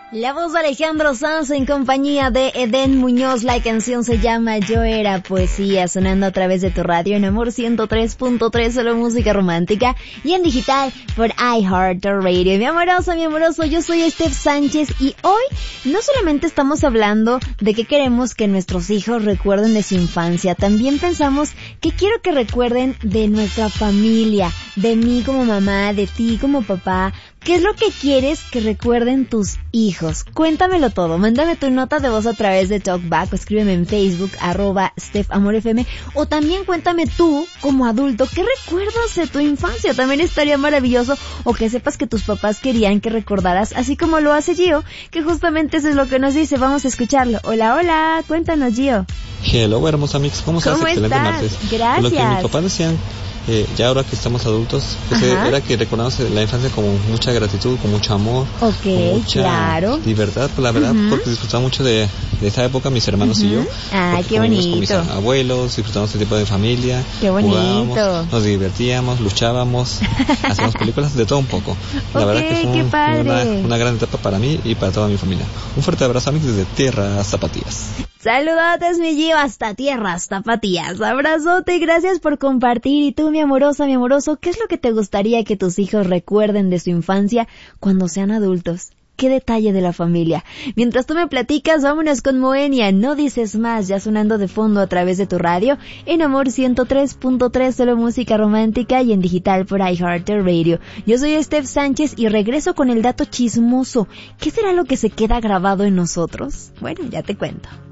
La voz de Alejandro Sanz en compañía de Eden Muñoz. La canción se llama Yo Era Poesía, sonando a través de tu radio en Amor 103.3, solo música romántica, y en digital por iHeartRadio. Mi amoroso, yo soy Steph Sánchez y hoy no solamente estamos hablando de qué queremos que nuestros hijos recuerden de su infancia, también pensamos qué quiero que recuerden de nuestra familia, de mí como mamá, de ti como papá. ¿Qué es lo que quieres que recuerden tus hijos? Cuéntamelo todo. Mándame tu nota de voz a través de TalkBack o escríbeme en Facebook, @StephAmorFM, o también cuéntame tú, como adulto, ¿qué recuerdas de tu infancia? También estaría maravilloso, o que sepas que tus papás querían que recordaras, así como lo hace Gio, que justamente eso es lo que nos dice. Vamos a escucharlo. Hola, cuéntanos, Gio. Hello, hermosa mix, ¿cómo estás? Excelente estás? martes. Gracias. Lo que mis papás decían, ya ahora que estamos adultos, pues era que recordamos la infancia como mucha gratitud, con mucho amor, con mucha libertad, pues la verdad, porque disfrutaba mucho de esa época, mis hermanos y yo. Ay, qué bonito. Con mis abuelos, disfrutamos este tipo de familia. Qué bonito. Jugábamos, nos divertíamos, luchábamos, hacíamos películas, de todo un poco. La verdad que fue una gran etapa para mí y para toda mi familia. Un fuerte abrazo, amigos, desde Tierras Zapatillas. Saludotes, mi Gio, hasta Tierras Zapatillas. Abrazote, gracias por compartir. Y tú, mi amorosa, mi amoroso, ¿qué es lo que te gustaría que tus hijos recuerden de su infancia cuando sean adultos? ¿Qué detalle de la familia? Mientras tú me platicas, vámonos con Moenia, No Dices Más, ya sonando de fondo a través de tu radio, en Amor 103.3, solo música romántica, y en digital por iHeartRadio. Yo soy Steph Sánchez y regreso con el dato chismoso. ¿Qué será lo que se queda grabado en nosotros? Bueno, ya te cuento.